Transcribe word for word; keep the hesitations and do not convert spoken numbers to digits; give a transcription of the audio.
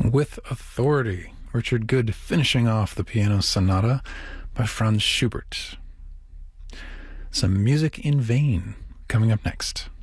With Authority. Richard Good finishing off the piano sonata by Franz Schubert. Some music in vain coming up next.